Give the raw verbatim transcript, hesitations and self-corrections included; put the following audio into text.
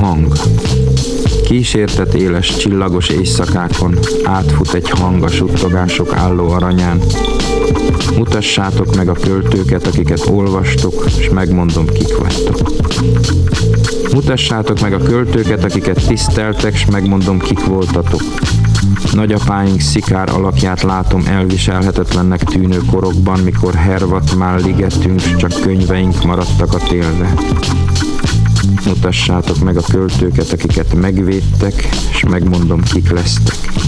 hang. Kísértet éles csillagos éjszakákon, átfut egy hang a suttogások álló aranyán. Mutassátok meg a költőket, akiket olvastok, és megmondom, kik vagytok. Mutassátok meg a költőket, akiket tiszteltek, és megmondom, kik voltatok. Nagyapáink szikár alakját látom elviselhetetlennek tűnő korokban, mikor hervat már ligetünk, s csak könyveink maradtak a télre. Mutassátok meg a költőket, akiket megvédtek, és megmondom, kik lesztek.